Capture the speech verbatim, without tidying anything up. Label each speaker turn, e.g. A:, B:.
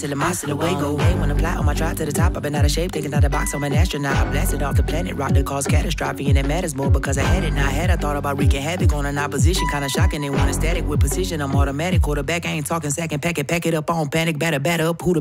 A: till the monster the way go away. When I fly on my drive to the top, I've been out of shape, taking out the box, I'm an astronaut. I blasted off the planet, rock that caused catastrophe, and it matters more because I had it. Now I had, I thought about wreaking havoc on an opposition, kinda shocking. They want a static with precision, I'm automatic. Quarterback, I ain't talking second packet, pack it up on panic, batter, batter up, who the